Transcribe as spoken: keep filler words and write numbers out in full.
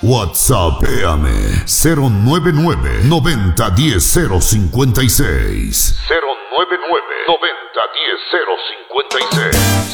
WhatsAppéame cero nueve nueve, noventa, diez, cero cincuenta y seis. cero nueve nueve, noventa, diez, cero cincuenta y seis.